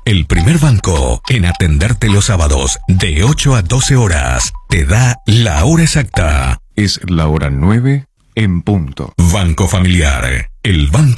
el primer banco en atenderte los sábados de 8 a 12 horas. Te da la hora exacta. Es la hora 9 en punto. Banco Familiar, el banco